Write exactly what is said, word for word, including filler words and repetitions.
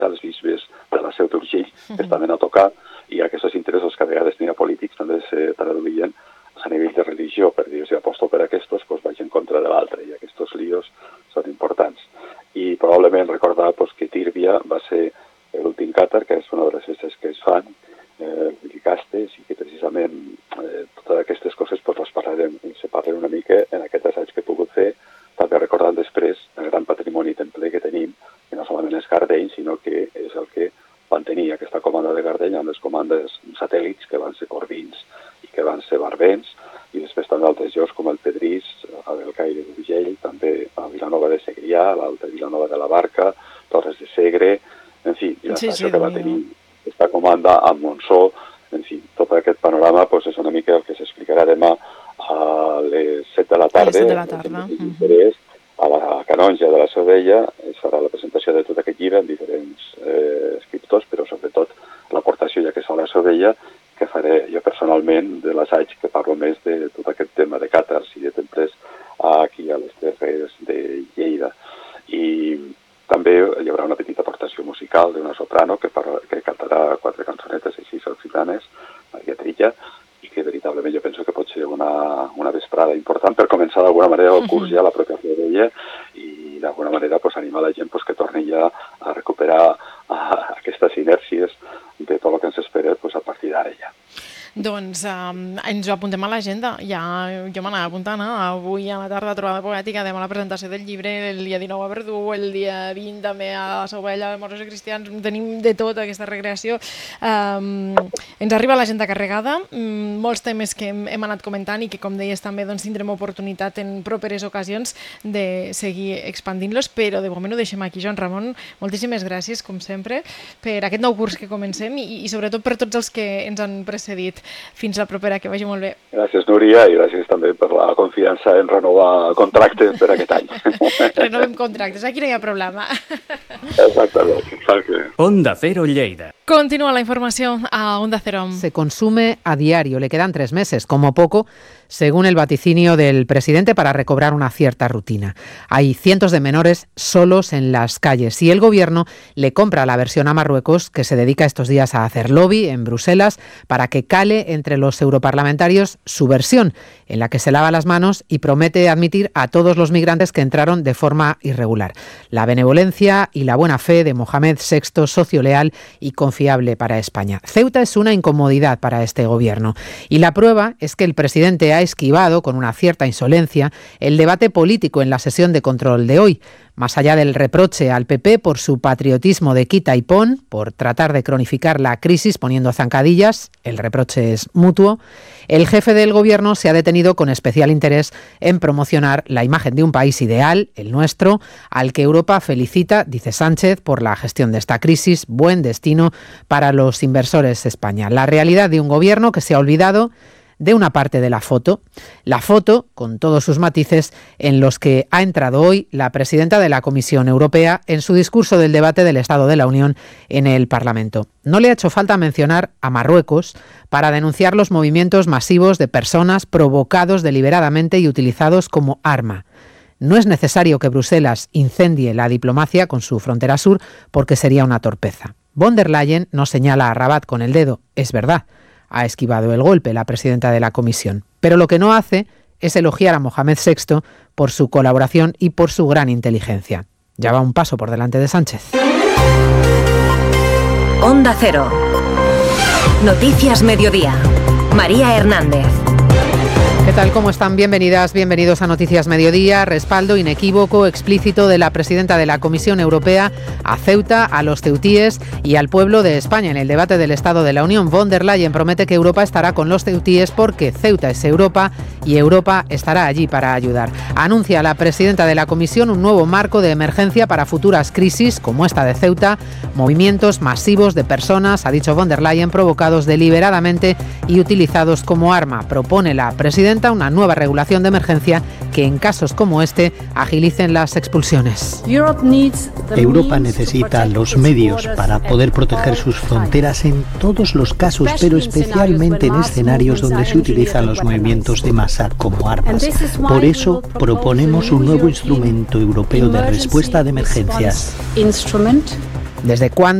dels bisbes de la Seu d'Urgell, que estaven a tocar, i aquests interessos que a vegades n'hi ha polítics també se traduïen a nivell de religió, per dir, si aposto per aquests, pues vaig en contra de l'altre, i aquests líos són importants. I probablement recordar pues, que Tírvia va ser l'últim càtar, que és una de les festes que es fan, eh, Licastes, i que precisament eh, totes aquestes coses pues, les parlarem i se parlen una mica en aquest assaig que he pogut fer, també recordant després el gran patrimoni templer que tenim, que no solament és Gardeny, sinó que és el que van tenir aquesta comanda de Gardeny amb les comandes satèl·lits que van ser Corbins i que van ser Barbens, i després també altres llocs com el Pedrís, a Bellcaire d'Urgell, també a Vilanova de Segrià, l'altra Vilanova de la Barca, Torres de Segre, en fi, i la sí, sí, que va tenir aquesta comanda a Montsó, en fi, tot aquest panorama pues, és una mica el que s'explicarà demà a les set de la tarda, a les set de la tarda. Uh-huh. A la canonja de la Seu Vella es farà la presentació de tot aquest llibre amb diferents eh, escriptors, però sobretot l'aportació, ja que és a la Seu Vella, que faré jo personalment de l'assaig que parlo més de tot aquest tema de càtars i de templers aquí a les terres de Lleida. I també hi haurà una petita aportació musical d'una soprano que, parla, que cantarà quatre cançonetes així occitanes, Maria Trilla, i que veritablement jo penso que pot ser una, una vesprada important per començar d'alguna manera el curs ja a la pròpia Seu Vella i d'alguna manera pues, animar la gent pues, que torni ja a recuperar a, aquestes inèrcies de tot el que ens espera pues, a partir d'ara ja. Doncs um, ens ho apuntem a l'agenda. Ja, jo m'anava apuntant, eh? Avui a la tarda trobada poètica, demà la presentació del llibre, el dia dinou a Verdú, el dia vint també a Seu Vella, Moros i Cristians, tenim de tot aquesta recreació. Um, ens arriba l'agenda carregada, um, molts temes que hem, hem anat comentant i que, com deies, també doncs, tindrem oportunitat en properes ocasions de seguir expandint-los, però de moment ho deixem aquí. Joan Ramon, moltíssimes gràcies, com sempre, per aquest nou curs que comencem i, i sobretot per tots els que ens han precedit. Fins la propera, que vagi molt bé. Gràcies, Núria, i gràcies també per la confiança en renovar contractes per aquest any. Renovem contractes, aquí no hi ha problema. Exactament. Exacte. Onda Cero Lleida. Continúa la información a Onda Cero. Se consume a diario, le quedan tres meses, como poco, según el vaticinio del presidente, para recobrar una cierta rutina. Hay cientos de menores solos en las calles y el gobierno le compra la versión a Marruecos, que se dedica estos días a hacer lobby en Bruselas para que cale entre los europarlamentarios su versión, en la que se lava las manos y promete admitir a todos los migrantes que entraron de forma irregular. La benevolencia y la buena fe de Mohamed sexto, socio leal y confiable para España. Ceuta es una incomodidad para este gobierno y la prueba es que el presidente ha esquivado con una cierta insolencia el debate político en la sesión de control de hoy. Más allá del reproche al P P por su patriotismo de quita y pon, por tratar de cronificar la crisis poniendo zancadillas, el reproche es mutuo, el jefe del gobierno se ha detenido con especial interés en promocionar la imagen de un país ideal, el nuestro, al que Europa felicita, dice Sánchez, por la gestión de esta crisis, buen destino para los inversores España. La realidad de un gobierno que se ha olvidado de una parte de la foto, la foto con todos sus matices en los que ha entrado hoy la presidenta de la Comisión Europea en su discurso del debate del Estado de la Unión en el Parlamento. No le ha hecho falta mencionar a Marruecos para denunciar los movimientos masivos de personas provocados deliberadamente y utilizados como arma. No es necesario que Bruselas incendie la diplomacia con su frontera sur porque sería una torpeza. Von der Leyen no señala a Rabat con el dedo, es verdad. Ha esquivado el golpe la presidenta de la Comisión. Pero lo que no hace es elogiar a Mohamed sexto por su colaboración y por su gran inteligencia. Ya va un paso por delante de Sánchez. Onda Cero. Noticias Mediodía. María Hernández. ¿Qué tal? ¿Cómo están? Bienvenidas, bienvenidos a Noticias Mediodía. Respaldo inequívoco, explícito de la presidenta de la Comisión Europea a Ceuta, a los ceutíes y al pueblo de España. En el debate del Estado de la Unión, Von der Leyen promete que Europa estará con los ceutíes porque Ceuta es Europa y Europa estará allí para ayudar. Anuncia la presidenta de la Comisión un nuevo marco de emergencia para futuras crisis como esta de Ceuta, movimientos masivos de personas, ha dicho Von der Leyen, provocados deliberadamente y utilizados como arma. Propone la presidenta una nueva regulación de emergencia que en casos como este agilicen las expulsiones. Europa necesita los medios para poder proteger sus fronteras en todos los casos, pero especialmente en escenarios donde se utilizan los movimientos de masa como armas. Por eso proponemos un nuevo instrumento europeo de respuesta de emergencias. ¿Desde cuándo